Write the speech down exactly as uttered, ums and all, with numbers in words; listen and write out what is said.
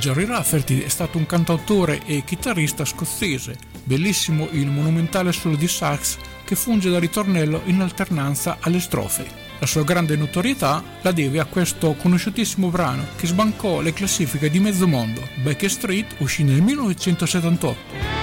Gerry Rafferty è stato un cantautore e chitarrista scozzese. Bellissimo il monumentale solo di sax che funge da ritornello in alternanza alle strofe. La sua grande notorietà la deve a questo conosciutissimo brano che sbancò le classifiche di mezzo mondo. Backstreet uscì nel millenovecentosettantotto.